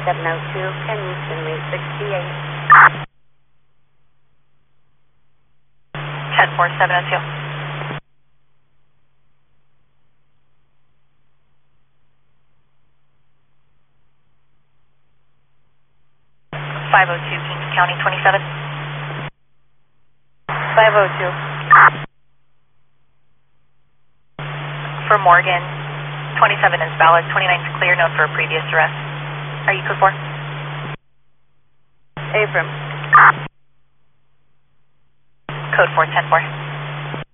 702, can you send me 68? 10-4, 702. 502, Kings County 27. 502. For Morgan, 27 is valid, 29 is clear, known for a previous arrest. Are you code 4? Abram. Code 4, 10-4.